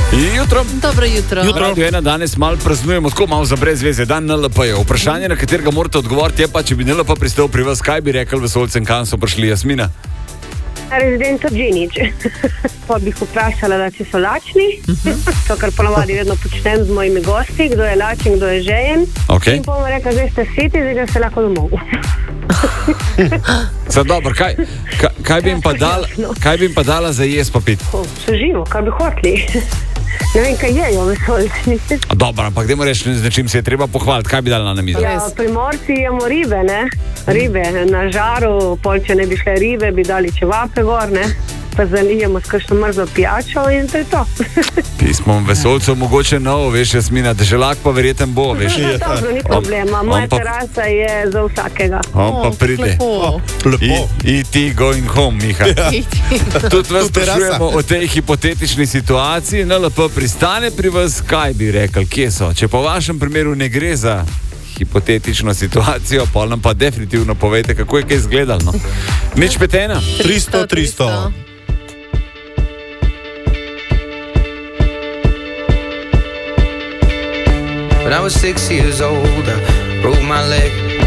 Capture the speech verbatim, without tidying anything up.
Jutro. Dobro jutro. Jutro. Ena danes malo praznujemo, tako malo za brez veze, dan N L P-jev. Vprašanje, na katerega morate odgovoriti, je pa, če bi N L P pristal pri vas, kaj bi rekel vesoljcem, kam so prišli, Jasmina? Rezident Džinič. Pa bi jih vprašala, da če so lačni, to, kar ponavadi vedno počnem z mojimi gosti, kdo je lačen, kdo je žejen. Okay. In bomo rekla, zdaj ste siti, zdaj ste lahko domov. Zdaj, dobro, kaj, kaj, kaj, bi jim pa dala, kaj bi jim pa dala za jesti pa piti? So živo, kaj bi hoteli. Ne vem, kaj jejo vesoljci. Dobro, ampak dajmo reči, z nečim se je treba pohvaliti. Kaj bi dala na mizo? Ja, primorci jemo ribe, ne? Ribe na žaru, pol, če ne bi šle ribe, bi dali čevape gor, ne? Pa zalijemo s kakšno mrzlo pijačo in to je to. Pismo vesoljcev mogoče novo, veš, Jasmina, deželak pa verjeten bo, veš. Ja, dobro, ni problema, moja pa, terasa je za vsakega. On pa pride. Lepo. Lepo. E T going home, Miha. Ja. Tudi vas sprašujemo o tej hipotetični situaciji. N L P pristane pri vas, kaj bi rekel, kje so? Če po vašem primeru ne gre za hipotetično situacijo, pa nam pa definitivno povejte, kako je kaj izgledalo. No? Nič petena. tristo, tristo. When I was six years old, I broke my leg.